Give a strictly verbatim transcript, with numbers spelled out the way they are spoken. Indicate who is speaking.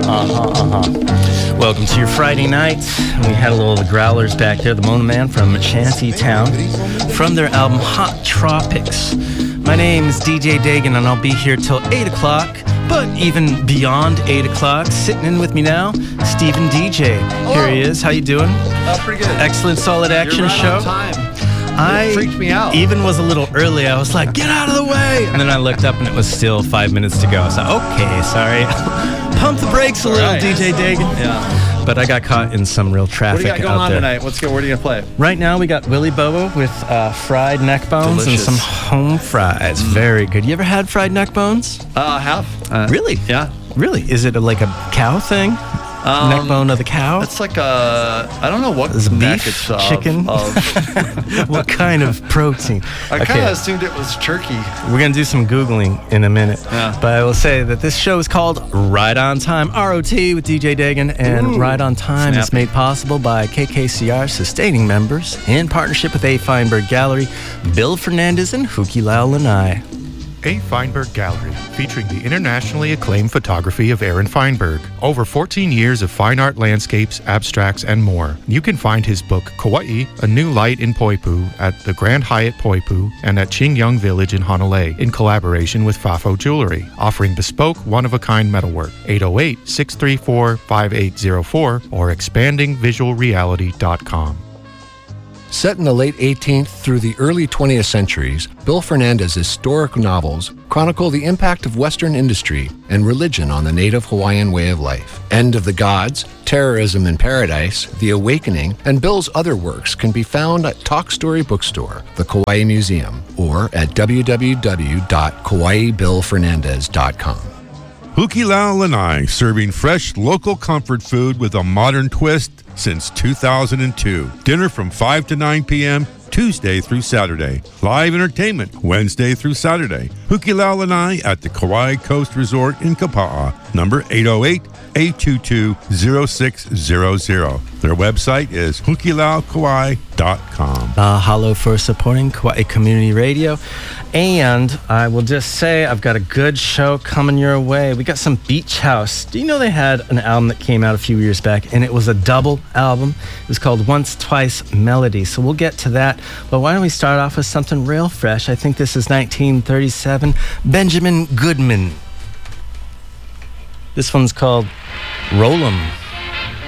Speaker 1: Uh-huh, uh-huh. Welcome to your Friday night. We had a little of the Growlers back there, the Mona Man from Shantytown, from their album Hot Tropics. My name is D J Dagan, and I'll be here till eight o'clock, but even beyond eight o'clock, sitting in with me now, Stephen D J.
Speaker 2: Hello.
Speaker 1: Here he is. How you doing?
Speaker 2: Uh, pretty good.
Speaker 1: Excellent, solid action
Speaker 2: You're right
Speaker 1: show.
Speaker 2: on time.
Speaker 1: I
Speaker 2: It freaked me out.
Speaker 1: even was a little early. I was like, get out of the way. And then I looked up and it was still five minutes to go. I was like, okay, sorry. Pump the brakes a little,
Speaker 2: Right.
Speaker 1: D J Dagan.
Speaker 2: Yeah.
Speaker 1: But I got caught in some real
Speaker 2: What
Speaker 1: traffic
Speaker 2: do you got going
Speaker 1: out
Speaker 2: on
Speaker 1: there.
Speaker 2: tonight? What's go? What are you gonna play?
Speaker 1: Right now we got Willy Bobo with uh, fried neck bones
Speaker 2: Delicious.
Speaker 1: and some home fries.
Speaker 2: Mm.
Speaker 1: Very good. You ever had fried neck bones?
Speaker 2: Uh, half. Uh,
Speaker 1: Really?
Speaker 2: Yeah.
Speaker 1: Really? Is it a, like a cow thing?
Speaker 2: Um,
Speaker 1: neck bone of the cow?
Speaker 2: It's like a. I don't know what
Speaker 1: Is it
Speaker 2: neck
Speaker 1: beef?
Speaker 2: it's of,
Speaker 1: Chicken?
Speaker 2: Of.
Speaker 1: What kind of protein?
Speaker 2: I
Speaker 1: Okay.
Speaker 2: kind of assumed it was turkey.
Speaker 1: We're going to do some Googling in a minute.
Speaker 2: Yeah.
Speaker 1: But I will say that this show is called Right on Time, R O T with D J Dagan. And
Speaker 2: Ooh.
Speaker 1: Right on Time is
Speaker 2: Snappy.
Speaker 1: made possible by K K C R sustaining members in partnership with A. Feinberg Gallery, Bill Fernandez, and Hukilau Lanai.
Speaker 3: A. Feinberg Gallery, featuring the internationally acclaimed photography of Aaron Feinberg. Over fourteen years of fine art landscapes, abstracts, and more. You can find his book, Kauai, A New Light in Poipu, at the Grand Hyatt Poipu and at Qingyang Village in Honolulu, in collaboration with Fafo Jewelry, offering bespoke, one-of-a-kind metalwork. eight oh eight, six three four, five eight oh four or expanding visual reality dot com.
Speaker 4: Set in the late eighteenth through the early twentieth centuries, Bill Fernandez's historic novels chronicle the impact of Western industry and religion on the native Hawaiian way of life. End of the Gods, Terrorism in Paradise, The Awakening, and Bill's other works can be found at Talk Story Bookstore, the Kauai Museum, or at w w w dot kauai bill fernandez dot com.
Speaker 5: Hukilau Lanai, serving fresh local comfort food with a modern twist since two thousand two. Dinner from five to nine p.m. Tuesday through Saturday. Live entertainment Wednesday through Saturday. Hukilau Lanai at the Kauai Coast Resort in Kapa'a. Number eight oh eight, eight two two, oh six zero zero. Their website is hukilau kauai dot com.
Speaker 1: Uh, hello for supporting Kauai Community Radio. And I will just say I've got a good show coming your way. We got some Beach House. Do you know they had an album that came out a few years back, and it was a double album? It was called Once, Twice, Melody. So we'll get to that. But why don't we start off with something real fresh? I think this is nineteen thirty-seven. Benjamin Goodman. This one's called Roll 'em.